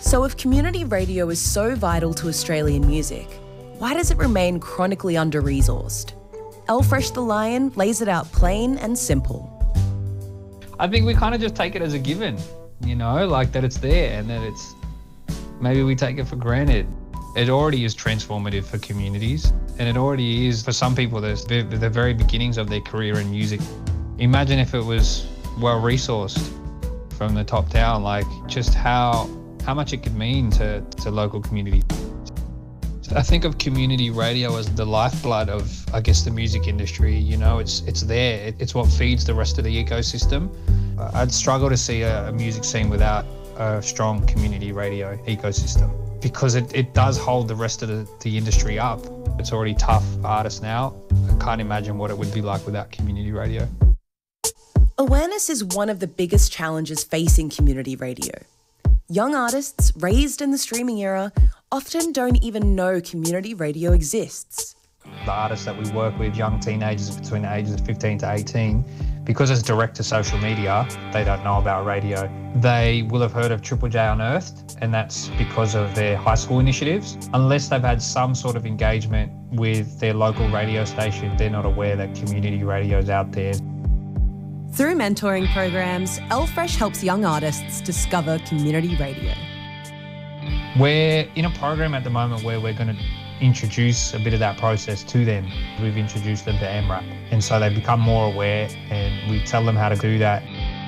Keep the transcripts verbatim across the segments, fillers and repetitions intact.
So if community radio is so vital to Australian music, why does it remain chronically under-resourced? L-Fresh the Lion lays it out plain and simple. I think we kind of just take it as a given, you know, like that it's there and that it's, maybe we take it for granted. It already is transformative for communities, and it already is for some people the, the very beginnings of their career in music. Imagine if it was well resourced from the top down, like just how how much it could mean to, to local community. I think of community radio as the lifeblood of, I guess, the music industry. You know, it's it's there. It's what feeds the rest of the ecosystem. I'd struggle to see a, a music scene without a strong community radio ecosystem, because it, it does hold the rest of the, the industry up. It's already tough for artists now. I can't imagine what it would be like without community radio. Awareness is one of the biggest challenges facing community radio. Young artists raised in the streaming era often don't even know community radio exists. The artists that we work with, young teenagers between the ages of fifteen to eighteen, because it's direct to social media, they don't know about radio. They will have heard of Triple J Unearthed, and that's because of their high school initiatives. Unless they've had some sort of engagement with their local radio station, they're not aware that community radio is out there. Through mentoring programs, L-Fresh helps young artists discover community radio. We're in a program at the moment where we're going to introduce a bit of that process to them. We've introduced them to M RAP, and so they become more aware, and we tell them how to do that.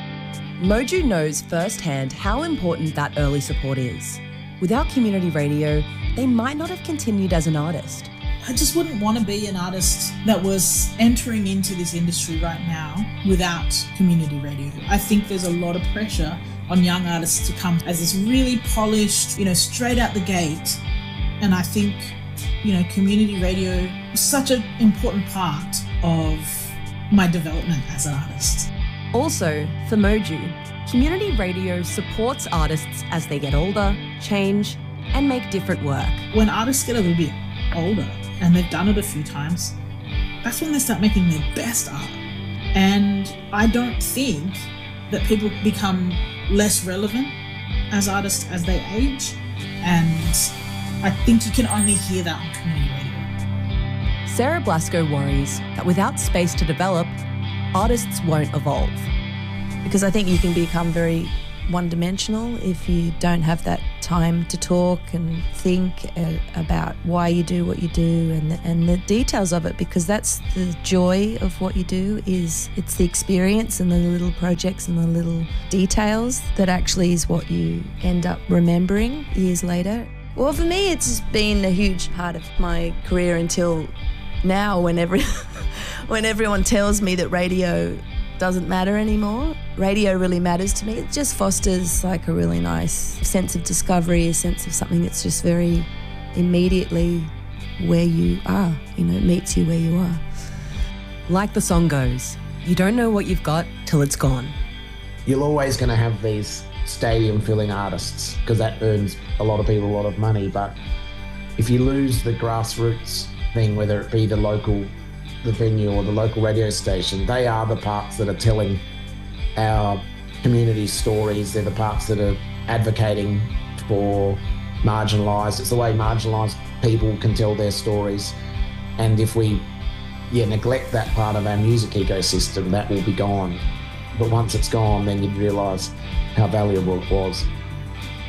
Moju knows firsthand how important that early support is. Without community radio, they might not have continued as an artist. I just wouldn't want to be an artist that was entering into this industry right now without community radio. I think there's a lot of pressure on young artists to come as this really polished, you know, straight out the gate. And I think, you know, community radio is such an important part of my development as an artist. Also, for Moju, community radio supports artists as they get older, change, and make different work. When artists get a little bit older and they've done it a few times, that's when they start making their best art. And I don't think that people become less relevant as artists as they age. And I think you can only hear that on community radio. Sarah Blasco worries that without space to develop, artists won't evolve. Because I think you can become very one-dimensional if you don't have that time to talk and think uh, about why you do what you do and the, and the details of it, because that's the joy of what you do. Is it's the experience and the little projects and the little details that actually is what you end up remembering years later. Well, for me, it's been a huge part of my career until now, when every when everyone tells me that radio doesn't matter anymore. Radio really matters to me. It just fosters like a really nice sense of discovery, a sense of something that's just very immediately where you are. You know, it meets you where you are. Like the song goes, you don't know what you've got till it's gone. You're always going to have these stadium-filling artists because that earns a lot of people a lot of money. But if you lose the grassroots thing, whether it be the local the venue or the local radio station, they are the parts that are telling our community stories. They're the parts that are advocating for marginalised. It's the way marginalised people can tell their stories. And if we yeah, neglect that part of our music ecosystem, that will be gone. But once it's gone, then you'd realise how valuable it was.